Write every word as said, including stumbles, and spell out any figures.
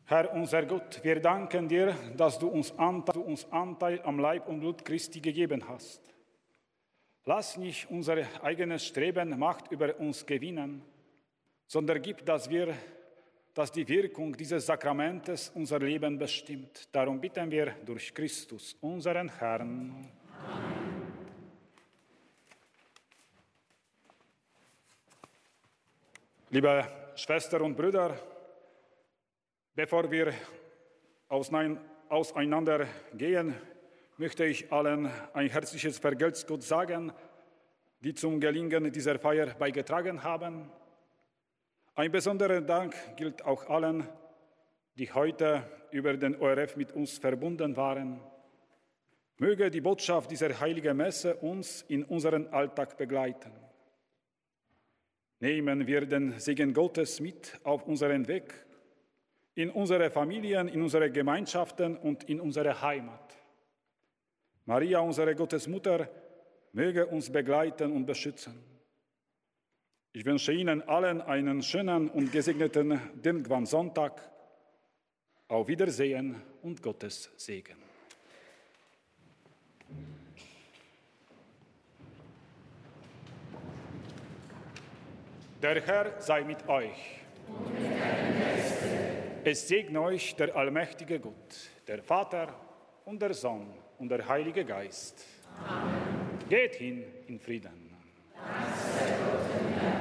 Herr unser Gott, wir danken dir, dass du uns Anteil, du uns Anteil am Leib und Blut Christi gegeben hast. Lass nicht unser eigenes Streben Macht über uns gewinnen, sondern gib, dass wir, dass die Wirkung dieses Sakramentes unser Leben bestimmt. Darum bitten wir durch Christus, unseren Herrn. Amen. Liebe Schwestern und Brüder, bevor wir auseinander gehen, möchte ich allen ein herzliches Vergelt's Gott sagen, die zum Gelingen dieser Feier beigetragen haben. Ein besonderer Dank gilt auch allen, die heute über den O R F mit uns verbunden waren. Möge die Botschaft dieser heiligen Messe uns in unseren Alltag begleiten. Nehmen wir den Segen Gottes mit auf unseren Weg, in unsere Familien, in unsere Gemeinschaften und in unsere Heimat. Maria, unsere Gottesmutter, möge uns begleiten und beschützen. Ich wünsche Ihnen allen einen schönen und gesegneten Dirnqwan-Sonntag. Auf Wiedersehen und Gottes Segen. Der Herr sei mit euch. Und mit deinem Geiste. Es segne euch der allmächtige Gott, der Vater und der Sohn und der Heilige Geist. Amen. Geht hin in Frieden. Dank sei Gott.